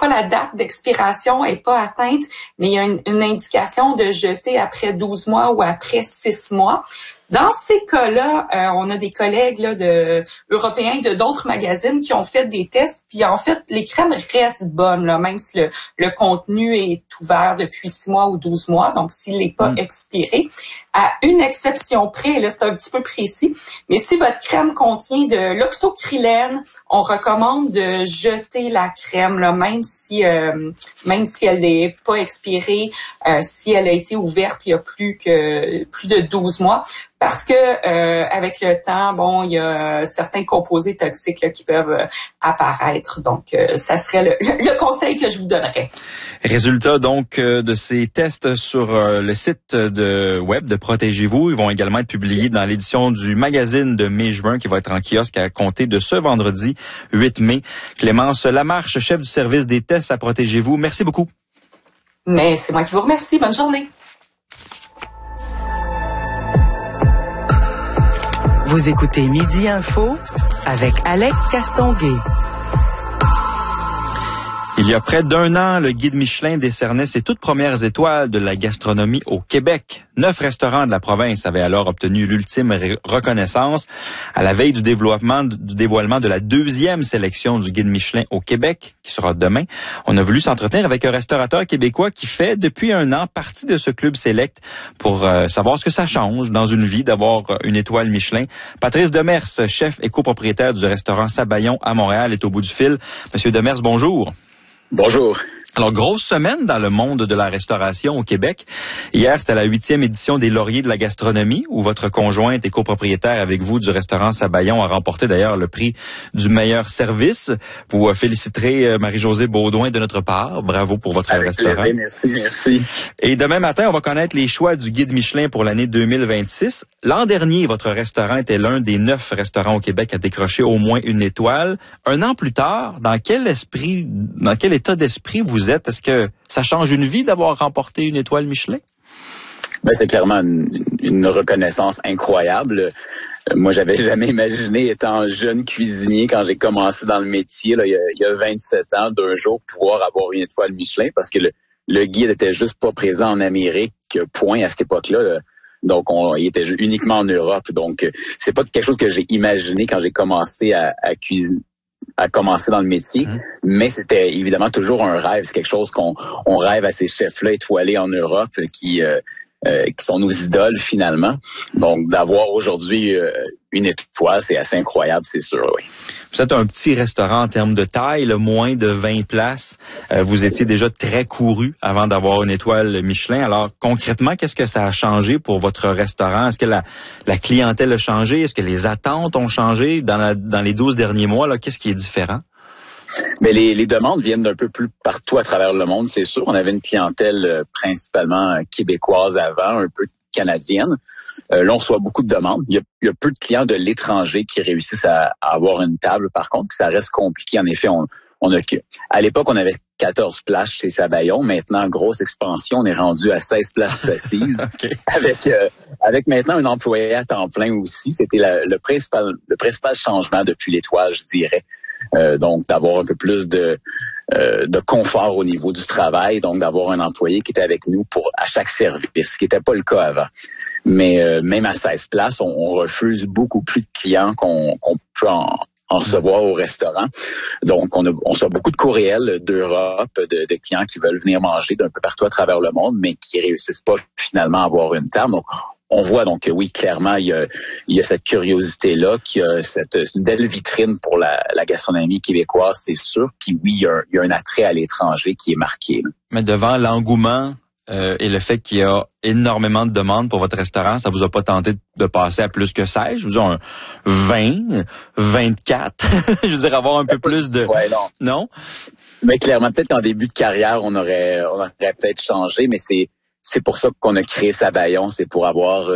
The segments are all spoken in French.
fois, la date d'expiration est pas atteinte, mais il y a une indication de jeter après 12 mois ou après 6 mois. Dans ces cas-là, on a des collègues là, européens de d'autres magazines qui ont fait des tests, puis en fait, les crèmes restent bonnes, là, même si le contenu est ouvert depuis 6 mois ou 12 mois, donc s'il n'est pas expiré. À une exception près, là, c'est un petit peu précis, mais si votre crème contient de l'octocrylène, on recommande de jeter la crème, là, même si elle n'est pas expirée, si elle a été ouverte il y a plus de 12 mois. Parce que avec le temps, bon, il y a certains composés toxiques là, qui peuvent apparaître. Donc, ça serait le conseil que je vous donnerais. Résultat donc de ces tests sur le site web de Protégez-vous. Ils vont également être publiés dans l'édition du magazine de mai-juin qui va être en kiosque à compter de ce vendredi 8 mai. Clémence Lamarche, chef du service des tests à Protégez-vous. Merci beaucoup. Mais c'est moi qui vous remercie. Bonne journée. Vous écoutez Midi Info avec Alec Castonguay. Il y a près d'1 an, le guide Michelin décernait ses toutes premières étoiles de la gastronomie au Québec. 9 restaurants de la province avaient alors obtenu l'ultime reconnaissance. À la veille du dévoilement de la 2e sélection du guide Michelin au Québec, qui sera demain, on a voulu s'entretenir avec un restaurateur québécois qui fait depuis 1 an partie de ce club select pour savoir ce que ça change dans une vie d'avoir une étoile Michelin. Patrice Demers, chef et copropriétaire du restaurant Sabayon à Montréal, est au bout du fil. Monsieur Demers, bonjour. Bonjour. Alors, grosse semaine dans le monde de la restauration au Québec. Hier, c'était la 8e édition des Lauriers de la gastronomie, où votre conjointe et copropriétaire avec vous du restaurant Sabayon a remporté d'ailleurs le prix du meilleur service. Vous féliciterez Marie-Josée Baudouin de notre part. Bravo pour votre restaurant. Merci. Et demain matin, on va connaître les choix du guide Michelin pour l'année 2026. L'an dernier, votre restaurant était l'un des 9 restaurants au Québec à décrocher au moins une étoile. 1 an plus tard, dans quel état d'esprit vous êtes? Est-ce que ça change une vie d'avoir remporté une étoile Michelin? Ben, c'est clairement une reconnaissance incroyable. Moi, j'avais jamais imaginé, étant jeune cuisinier, quand j'ai commencé dans le métier, là, il y a 27 ans, d'un jour, pouvoir avoir une étoile Michelin, parce que le guide était juste pas présent en Amérique, point, à cette époque-là. Là. Donc, il était uniquement en Europe. Donc, c'est pas quelque chose que j'ai imaginé quand j'ai commencé à cuisiner, à commencer dans le métier, mais c'était évidemment toujours un rêve. C'est quelque chose qu'on rêve à ces chefs-là étoilés en Europe qui sont nos idoles finalement. Donc, d'avoir aujourd'hui une étoile, c'est assez incroyable, c'est sûr, oui. Vous êtes un petit restaurant en termes de taille, moins de 20 places. Vous étiez déjà très couru avant d'avoir une étoile Michelin. Alors, concrètement, qu'est-ce que ça a changé pour votre restaurant? Est-ce que la clientèle a changé? Est-ce que les attentes ont changé dans les 12 derniers mois? Là, qu'est-ce qui est différent? Mais les demandes viennent d'un peu plus partout à travers le monde, c'est sûr. On avait une clientèle principalement québécoise avant, un peu canadienne. Là, on reçoit beaucoup de demandes. Il y a peu de clients de l'étranger qui réussissent à avoir une table. Par contre, ça reste compliqué. En effet, à l'époque, on avait 14 places chez Sabayon. Maintenant, grosse expansion, on est rendu à 16 places assises. Okay. Avec maintenant un employé à temps plein aussi. C'était le principal changement depuis l'étoile, je dirais. Donc, d'avoir un peu plus de confort au niveau du travail, donc d'avoir un employé qui était avec nous à chaque service, ce qui n'était pas le cas avant. Mais même à 16 places, on refuse beaucoup plus de clients qu'on peut en recevoir au restaurant. Donc, on reçoit beaucoup de courriels d'Europe, de clients qui veulent venir manger d'un peu partout à travers le monde, mais qui réussissent pas finalement à avoir une table. Donc, on voit donc oui, clairement, il y a cette curiosité-là, qu'il y a une belle vitrine pour la gastronomie québécoise, c'est sûr. Puis oui, il y a un attrait à l'étranger qui est marqué. Là. Mais devant l'engouement et le fait qu'il y a énormément de demandes pour votre restaurant, ça vous a pas tenté de passer à plus que 16? Je veux dire, un 20, 24? Je veux dire, avoir un peu plus de... Ouais, non? Mais clairement, peut-être qu'en début de carrière, on aurait peut-être changé, mais c'est pour ça qu'on a créé Sabayon, c'est pour avoir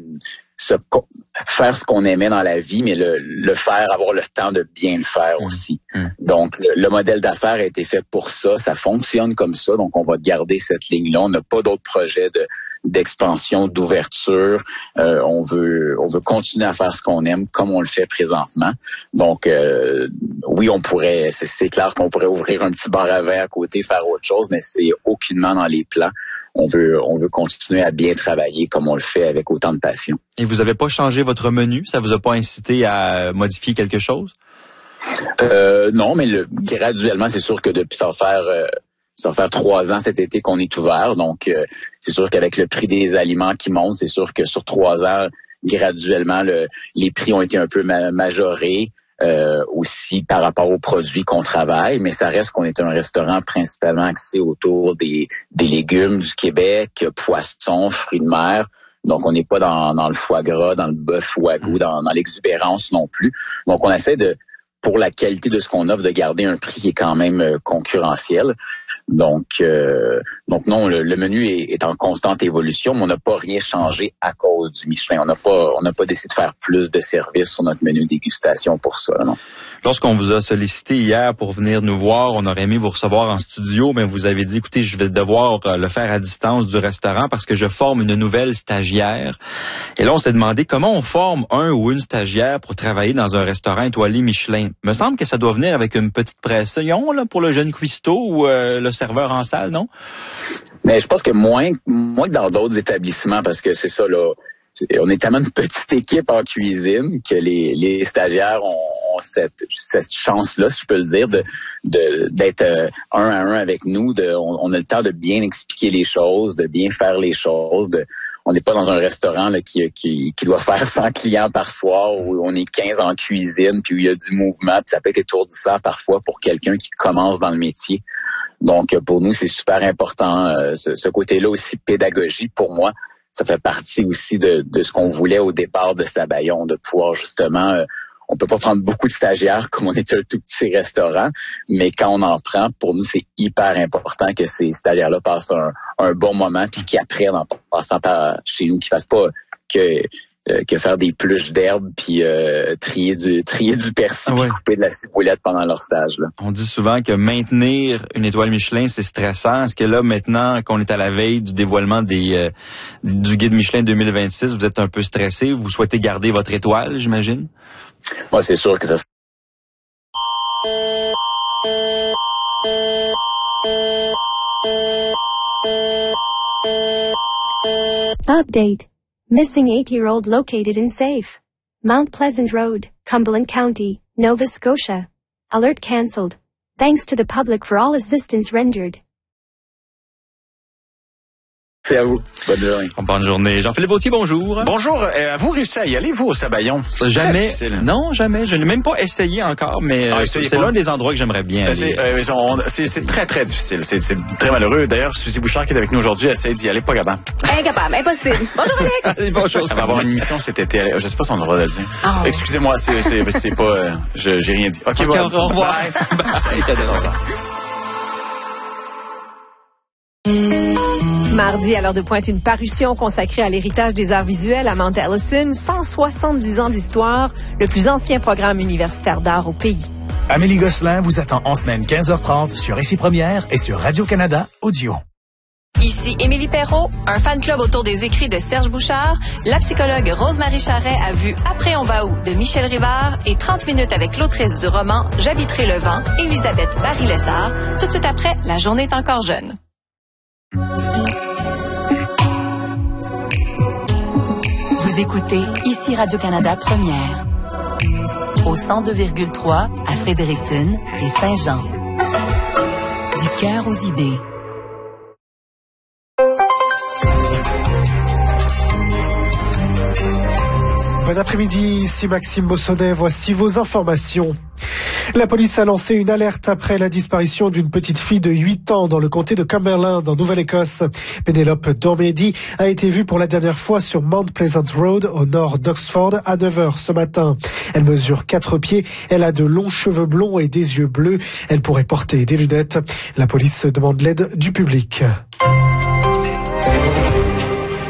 faire ce qu'on aimait dans la vie, mais le faire, avoir le temps de bien le faire aussi. Donc, le modèle d'affaires a été fait pour ça, ça fonctionne comme ça, donc on va garder cette ligne-là. On n'a pas d'autres projets d'expansion, d'ouverture. On veut continuer à faire ce qu'on aime comme on le fait présentement. Donc, oui, c'est clair qu'on pourrait ouvrir un petit bar à vin à côté, faire autre chose, mais c'est aucunement dans les plans. On veut continuer à bien travailler comme on le fait avec autant de passion. Et vous avez pas changé votre menu? Ça vous a pas incité à modifier quelque chose? Non, mais graduellement, c'est sûr que depuis ça va faire 3 ans cet été qu'on est ouvert. Donc, c'est sûr qu'avec le prix des aliments qui monte, c'est sûr que sur 3 ans, graduellement, les prix ont été un peu majorés. Aussi par rapport aux produits qu'on travaille, mais ça reste qu'on est un restaurant principalement axé autour des légumes du Québec, poissons, fruits de mer. Donc, on n'est pas dans le foie gras, dans le bœuf wagyu, dans l'exubérance non plus. Donc, on essaie pour la qualité de ce qu'on offre, de garder un prix qui est quand même concurrentiel. Donc non, le menu est en constante évolution, mais on n'a pas rien changé à cause du Michelin. On n'a pas décidé de faire plus de services sur notre menu dégustation pour ça, non. Lorsqu'on vous a sollicité hier pour venir nous voir, on aurait aimé vous recevoir en studio, mais vous avez dit, écoutez, je vais devoir le faire à distance du restaurant parce que je forme une nouvelle stagiaire. Et là, on s'est demandé comment on forme un ou une stagiaire pour travailler dans un restaurant étoilé Michelin. Me semble que ça doit venir avec une petite pression là, pour le jeune cuistot ou le serveur en salle, non? Mais je pense que moins que dans d'autres établissements, parce que c'est ça, là. On est tellement une petite équipe en cuisine que les stagiaires ont cette chance-là, si je peux le dire, d'être un à un avec nous. On a le temps de bien expliquer les choses, de bien faire les choses. On n'est pas dans un restaurant là, qui doit faire 100 clients par soir, où on est 15 en cuisine, puis où il y a du mouvement, puis ça peut être étourdissant parfois pour quelqu'un qui commence dans le métier. Donc, pour nous, c'est super important. Ce côté-là aussi, pédagogie, pour moi, ça fait partie aussi de ce qu'on voulait au départ de Sabayon, de pouvoir justement, on peut pas prendre beaucoup de stagiaires comme on est un tout petit restaurant, mais quand on en prend, pour nous, c'est hyper important que ces stagiaires-là passent un bon moment, puis qu'ils apprennent en passant par chez nous, qu'ils fassent pas que faire des pluches d'herbe puis trier du persil puis couper de la ciboulette pendant leur stage là. On dit souvent que maintenir une étoile Michelin, c'est stressant. Est-ce que là, maintenant qu'on est à la veille du dévoilement du guide Michelin 2026, vous êtes un peu stressé? Vous souhaitez garder votre étoile, j'imagine? Moi, c'est sûr que ça. Update. Missing 8-year-old located in safe. Mount Pleasant Road, Cumberland County, Nova Scotia. Alert cancelled. Thanks to the public for all assistance rendered. C'est à vous. Bonne journée. Bonne journée. Jean-Philippe Vautier, bonjour. Bonjour. Avez-vous réussi à y aller, vous, au Sabayon? Jamais. Non, jamais. Je n'ai même pas essayé encore, mais c'est l'un des endroits que j'aimerais bien aller. C'est très, très difficile. C'est très malheureux. D'ailleurs, Suzy Bouchard, qui est avec nous aujourd'hui, essaie d'y aller, pas capable. Incapable, impossible. Bonjour, Alex. Bonjour. Elle va avoir une émission cet été. Je sais pas si on a le droit de le dire. Oh. Excusez-moi, c'est pas... j'ai rien dit. OK, au revoir. Mardi, à l'heure de pointe, une parution consacrée à l'héritage des arts visuels à Mount Allison, 170 ans d'histoire, le plus ancien programme universitaire d'art au pays. Amélie Gosselin vous attend en semaine 15h30 sur Ici Première et sur Radio-Canada Audio. Ici Émilie Perrault, un fan club autour des écrits de Serge Bouchard. La psychologue Rose-Marie Charret a vu Après on va où de Michel Rivard et 30 minutes avec l'autrice du roman J'habiterai le vent, Elisabeth Barry-Lessard. Tout de suite après, La journée est encore jeune. Vous écoutez Ici Radio-Canada Première. Au 102,3 à Fredericton et Saint-Jean. Du cœur aux idées. Bon après-midi, ici Maxime Bossonnet, voici vos informations. La police a lancé une alerte après la disparition d'une petite fille de 8 ans dans le comté de Cumberland, en Nouvelle-Écosse. Pénélope Dormedy a été vue pour la dernière fois sur Mount Pleasant Road, au nord d'Oxford, à 9h ce matin. Elle mesure 4 pieds, elle a de longs cheveux blonds et des yeux bleus. Elle pourrait porter des lunettes. La police demande l'aide du public.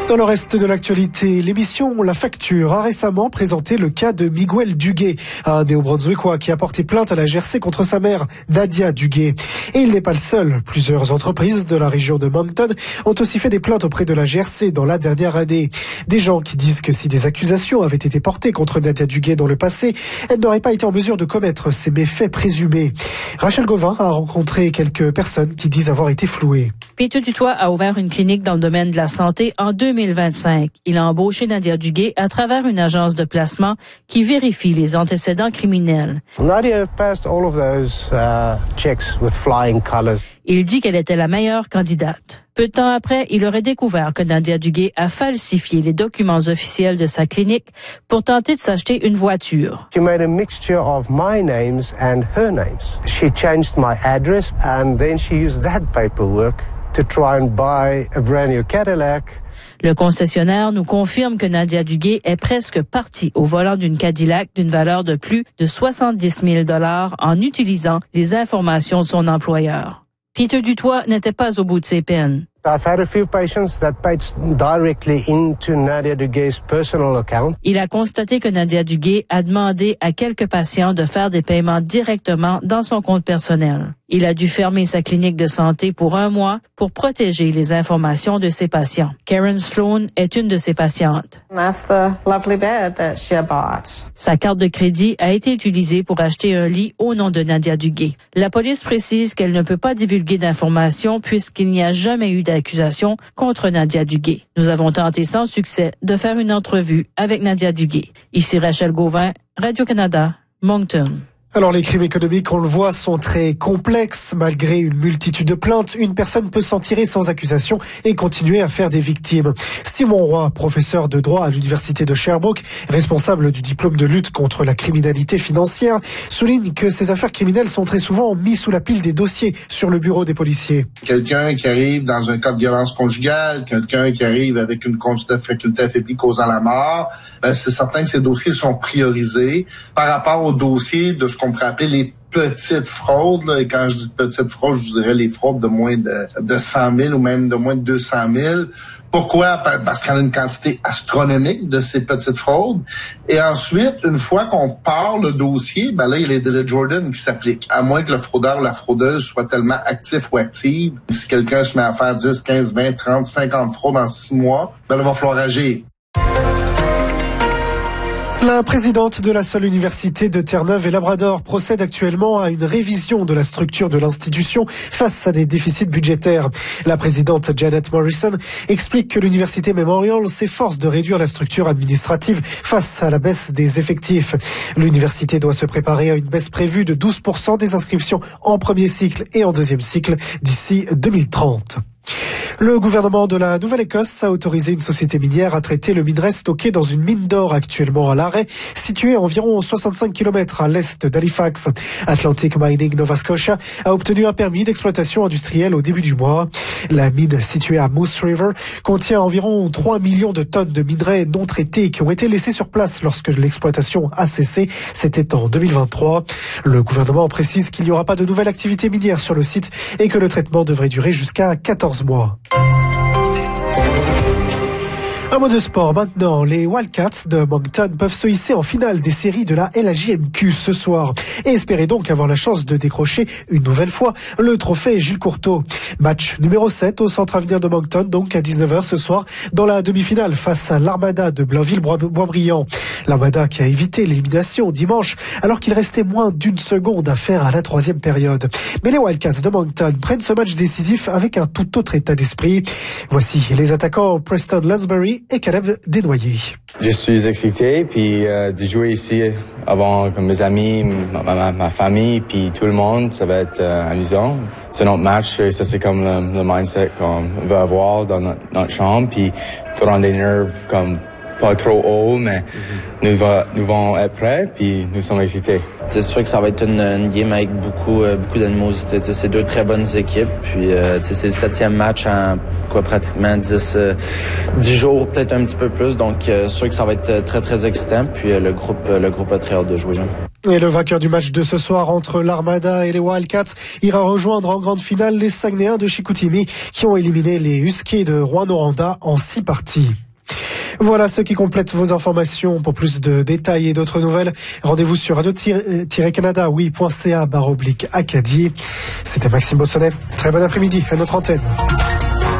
Dans le reste de l'actualité, l'émission La Facture a récemment présenté le cas de Miguel Duguay, un néo-brunswickois qui a porté plainte à la GRC contre sa mère, Nadia Duguay. Et il n'est pas le seul. Plusieurs entreprises de la région de Moncton ont aussi fait des plaintes auprès de la GRC dans la dernière année. Des gens qui disent que si des accusations avaient été portées contre Nadia Duguay dans le passé, elle n'aurait pas été en mesure de commettre ces méfaits présumés. Rachel Gauvin a rencontré quelques personnes qui disent avoir été flouées. Peter Dutoit a ouvert une clinique dans le domaine de la santé en 2025. Il a embauché Nadia Duguay à travers une agence de placement qui vérifie les antécédents criminels. Nadia passed all of those checks with flying colors. Il dit qu'elle était la meilleure candidate. Peu de temps après, il aurait découvert que Nadia Duguay a falsifié les documents officiels de sa clinique pour tenter de s'acheter une voiture. She made a mixture of my names and her names. She changed my address and then she used that paperwork to try and buy a brand new Cadillac. Le concessionnaire nous confirme que Nadia Duguay est presque partie au volant d'une Cadillac d'une valeur de plus de 70 000 $ en utilisant les informations de son employeur. Peter Dutoit n'était pas au bout de ses peines. I've had a few patients that paid directly into Nadia Duguay's personal account. Il a constaté que Nadia Duguay a demandé à quelques patients de faire des paiements directement dans son compte personnel. Il a dû fermer sa clinique de santé pour 1 mois pour protéger les informations de ses patients. Karen Sloan est une de ses patientes. That's the lovely bed that she bought. Sa carte de crédit a été utilisée pour acheter un lit au nom de Nadia Duguay. La police précise qu'elle ne peut pas divulguer d'informations puisqu'il n'y a jamais eu d'accusation contre Nadia Duguay. Nous avons tenté sans succès de faire une entrevue avec Nadia Duguay. Ici Rachel Gauvin, Radio-Canada, Moncton. Alors les crimes économiques, on le voit, sont très complexes. Malgré une multitude de plaintes, une personne peut s'en tirer sans accusation et continuer à faire des victimes. Simon Roy, professeur de droit à l'université de Sherbrooke, responsable du diplôme de lutte contre la criminalité financière, souligne que ces affaires criminelles sont très souvent mises sous la pile des dossiers sur le bureau des policiers. Quelqu'un qui arrive dans un cas de violence conjugale, quelqu'un qui arrive avec une conduite de faculté affaiblie causant la mort, c'est certain que ces dossiers sont priorisés par rapport aux dossiers de ce qu'on pourrait appeler les petites fraudes. Là. Et quand je dis petites fraudes, je vous dirais les fraudes de moins de 100 000 ou même de moins de 200 000. Pourquoi? Parce qu'on a une quantité astronomique de ces petites fraudes. Et ensuite, une fois qu'on part le dossier, là, il y a les délais de Jordan qui s'appliquent. À moins que le fraudeur ou la fraudeuse soit tellement actif ou active. Si quelqu'un se met à faire 10, 15, 20, 30, 50 fraudes en 6 mois, il va falloir agir. La présidente de la seule université de Terre-Neuve-et-Labrador procède actuellement à une révision de la structure de l'institution face à des déficits budgétaires. La présidente Janet Morrison explique que l'université Memorial s'efforce de réduire la structure administrative face à la baisse des effectifs. L'université doit se préparer à une baisse prévue de 12% des inscriptions en premier cycle et en deuxième cycle d'ici 2030. Le gouvernement de la Nouvelle-Écosse a autorisé une société minière à traiter le minerai stocké dans une mine d'or actuellement à l'arrêt, située à environ 65 km à l'est d'Halifax. Atlantic Mining Nova Scotia a obtenu un permis d'exploitation industrielle au début du mois. La mine située à Moose River contient environ 3 millions de tonnes de minerais non traités qui ont été laissés sur place lorsque l'exploitation a cessé. C'était en 2023. Le gouvernement précise qu'il n'y aura pas de nouvelle activité minière sur le site et que le traitement devrait durer jusqu'à 14 mois. Un mot de sport maintenant. Les Wildcats de Moncton peuvent se hisser en finale des séries de la LHJMQ ce soir et espérer donc avoir la chance de décrocher une nouvelle fois le trophée Gilles Courteau. Match numéro 7 au Centre Avenir de Moncton, donc à 19h ce soir dans la demi-finale face à l'Armada de Blainville-Boisbriand. L'Armada qui a évité l'élimination dimanche alors qu'il restait moins d'1 seconde à faire à la 3e période. Mais les Wildcats de Moncton prennent ce match décisif avec un tout autre état d'esprit. Voici les attaquants Preston Lansbury et Caleb Desnoyers. Je suis excité puis de jouer ici avant comme mes amis, ma famille puis tout le monde, ça va être amusant. C'est notre match et ça c'est comme le mindset qu'on veut avoir dans notre chambre puis tout rendre des nerfs comme pas trop haut, mais nous vont être prêts puis nous sommes excités. C'est sûr que ça va être une game avec beaucoup d'animosité. C'est 2 très bonnes équipes. Puis c'est le 7e match en pratiquement 10 jours, peut-être un petit peu plus. Donc sûr que ça va être très très excitant. Puis le groupe a très hâte de jouer. Et le vainqueur du match de ce soir entre l'Armada et les Wildcats ira rejoindre en grande finale les Saguenayens de Chicoutimi qui ont éliminé les Huskies de Rouyn-Noranda en 6 parties. Voilà ce qui complète vos informations. Pour plus de détails et d'autres nouvelles, rendez-vous sur radio-canada.ca/Acadie. C'était Maxime Bossonnet. Très bon après-midi à notre antenne.